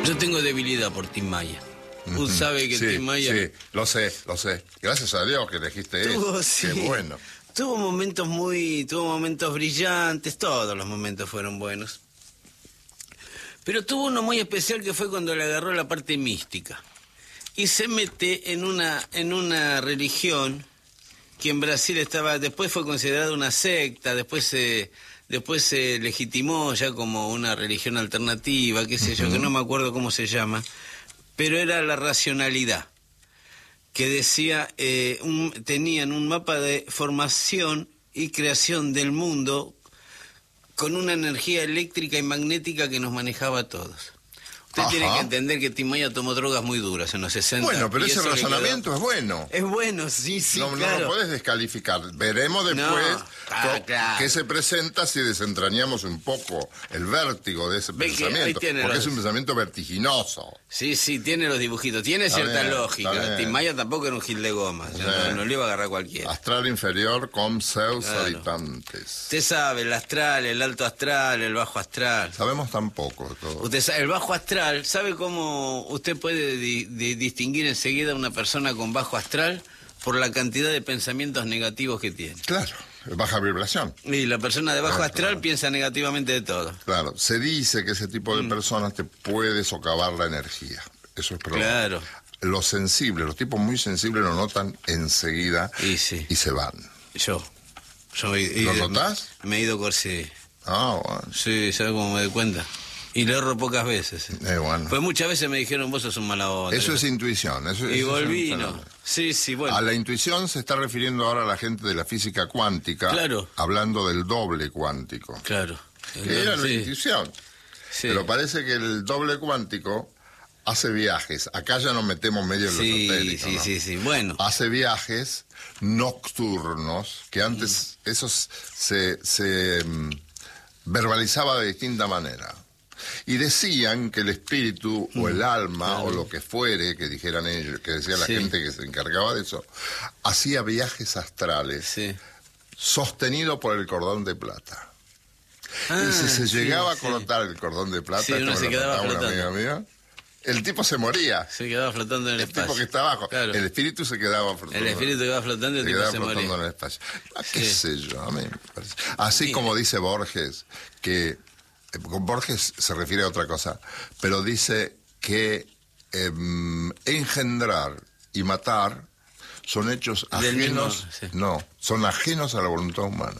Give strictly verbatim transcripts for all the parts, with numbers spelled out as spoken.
Yo tengo debilidad por Tim Maya. Usted uh-huh. sabe que sí, Tim Maya... Sí, lo sé, lo sé. Gracias a Dios que elegiste tuvo, eso. Sí. Qué bueno. Tuvo momentos muy... Tuvo momentos brillantes, todos los momentos fueron buenos. Pero tuvo uno muy especial que fue cuando le agarró la parte mística. Y se mete en una, en una religión que en Brasil estaba... Después fue considerada una secta, después se... Después se legitimó ya como una religión alternativa, qué sé uh-huh. yo, que no me acuerdo cómo se llama, pero era la racionalidad, que decía, eh, un, tenían un mapa de formación y creación del mundo con una energía eléctrica y magnética que nos manejaba a todos. Usted Ajá. tiene que entender que Tim Maya tomó drogas muy duras en los sesenta. Bueno, pero ese razonamiento quedó... es bueno. Es bueno, sí, sí, no, claro. No lo podés descalificar. Veremos después no, ah, claro. qué se presenta si desentrañamos un poco el vértigo de ese Ve pensamiento. Porque los... es un pensamiento vertiginoso. Sí, sí, tiene los dibujitos. Tiene está cierta bien, lógica. Tim Maya tampoco era un gil de goma. Sí. No, no le iba a agarrar cualquiera. Astral inferior con Zeus claro. habitantes. Usted sabe, el astral, el alto astral, el bajo astral. Sabemos tan poco de todo. Usted sabe, el bajo astral... ¿Sabe cómo usted puede di di distinguir enseguida a una persona con bajo astral? Por la cantidad de pensamientos negativos que tiene. Claro, baja vibración. Y la persona de bajo ah, astral claro. piensa negativamente de todo. Claro, se dice que ese tipo de mm. personas te puede socavar la energía. Eso es probable. Claro. Los sensibles, los tipos muy sensibles lo notan enseguida y, sí. y se van. Yo. yo y, ¿Lo y, notás? Me he ido Corsé. Ah, bueno. Sí, ¿sabe cómo me doy cuenta? Y le erro pocas veces. Eh, bueno. Pues muchas veces me dijeron, vos sos un mala onda. Eso es intuición. Eso, y eso volví, es no. Sí, sí, bueno. A la intuición se está refiriendo ahora la gente de la física cuántica. Claro. Hablando del doble cuántico. Claro. Que era la sí. intuición. Sí. Pero parece que el doble cuántico hace viajes. Acá ya nos metemos medio en lo sí, esotérico, sí, ¿no? sí, sí, bueno. Hace viajes nocturnos, que antes mm. esos se, se um, verbalizaba de distinta manera. Y decían que el espíritu mm, o el alma claro. o lo que fuere, que dijeran ellos, que decía la sí. gente que se encargaba de eso, hacía viajes astrales sí. sostenido por el cordón de plata. Ah, y si se sí, llegaba a cortar sí. el cordón de plata, sí, uno se quedaba flotando. Una amiga mía, el tipo se moría. Se quedaba flotando en el, el espacio. El tipo que está abajo. Claro. El espíritu se quedaba flotando. El espíritu quedaba flotando y el se tipo quedaba se flotando moría. en el espacio. Ah, ¿Qué sí. sé yo? A mí me parece. Así sí. como dice Borges, que... Con Borges se refiere a otra cosa, pero dice que eh, engendrar y matar son hechos ajenos, mismo, sí. no, son ajenos a la voluntad humana.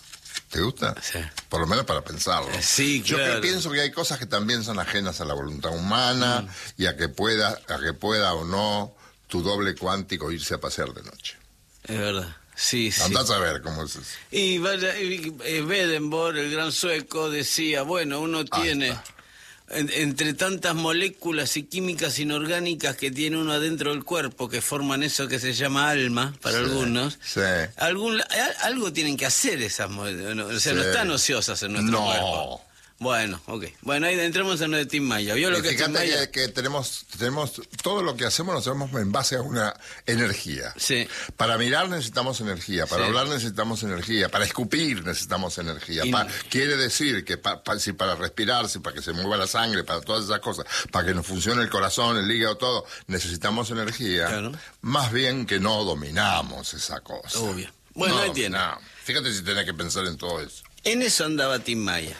¿Te gusta? Sí. Por lo menos para pensarlo. Sí, Yo claro. que pienso que hay cosas que también son ajenas a la voluntad humana mm. y a que pueda, a que pueda o no tu doble cuántico irse a pasear de noche. Es verdad. Sí, Andás sí. a ver cómo es eso. Y, y eh, Swedenborg, el gran sueco, decía, bueno, uno tiene, en, entre tantas moléculas y químicas inorgánicas que tiene uno adentro del cuerpo, que forman eso que se llama alma, para sí, algunos, sí. Algún, algo tienen que hacer esas moléculas, o sea, sí. no están ociosas en nuestro no. cuerpo. Bueno, ok. Bueno, ahí entramos en lo de Tim Maya. ¿Vio lo que fíjate es Tim Maya? Que, que tenemos, tenemos, todo lo que hacemos lo hacemos en base a una energía. Sí. Para mirar necesitamos energía, para sí. hablar necesitamos energía, para escupir necesitamos energía. Y... Pa, quiere decir que pa, pa, si para respirar, si para que se mueva la sangre, para todas esas cosas, para que nos funcione el corazón, el hígado, todo, necesitamos energía. Claro. Más bien que no dominamos esa cosa. Obvio. Bueno, no, ahí tiene. No. Fíjate si tenés que pensar en todo eso. En eso andaba Tim Maya.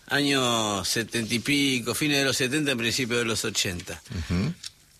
Años setenta y pico, fines de los setenta, principios de los ochenta. Uh-huh.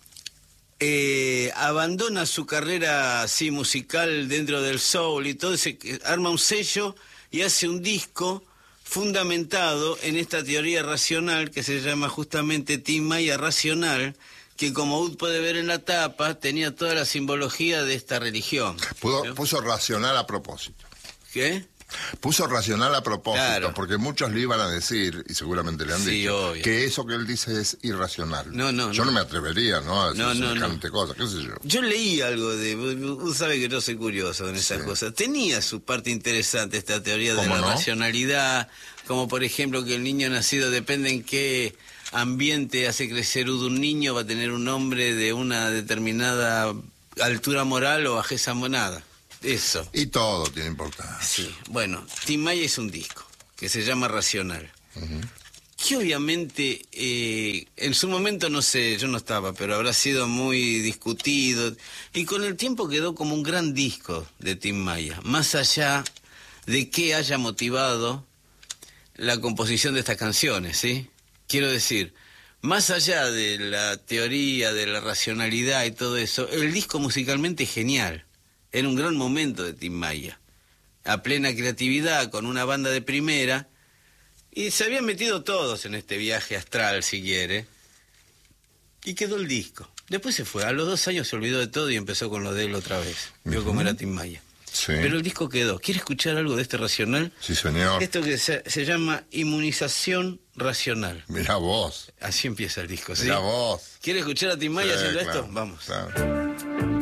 eh, abandona su carrera así musical dentro del soul y todo, se arma un sello y hace un disco fundamentado en esta teoría racional que se llama justamente Tim Maya Racional, que como usted puede ver en la tapa, tenía toda la simbología de esta religión. Pudo, ¿no? Puso racional a propósito. ¿Qué? Puso racional a propósito, claro. porque muchos le iban a decir, y seguramente le han sí, dicho, obvio. que eso que él dice es irracional. No, no, yo no. no me atrevería, ¿no? A decir no, no, semejante no. cosa, qué sé yo. Yo leí algo de... Usted sabe que yo soy curioso en esas sí. cosas. Tenía su parte interesante esta teoría de la no? racionalidad, como por ejemplo que el niño nacido depende en qué ambiente hace crecer un niño, va a tener un hombre de una determinada altura moral o bajeza monada. Eso. Y todo tiene importancia. Sí, bueno, Tim Maya hizo un disco que se llama Racional. Uh-huh. que obviamente eh, en su momento, no sé, yo no estaba, pero habrá sido muy discutido, y con el tiempo quedó como un gran disco de Tim Maya, más allá de que haya motivado la composición de estas canciones, ¿sí? Quiero decir, más allá de la teoría, de la racionalidad y todo eso, el disco musicalmente es genial. Era un gran momento de Tim Maya, a plena creatividad, con una banda de primera, y se habían metido todos en este viaje astral, si quiere, y quedó el disco. Después se fue, a los dos años se olvidó de todo y empezó con lo de él otra vez. Vio cómo era Tim Maya. Sí. Pero el disco quedó. ¿Quiere escuchar algo de este racional? Sí, señor. Esto que se, se llama Inmunización Racional. Mirá vos. Así empieza el disco, ¿sí? Mirá vos. ¿Quiere escuchar a Tim Maya Sí, haciendo claro, esto? Vamos. Claro.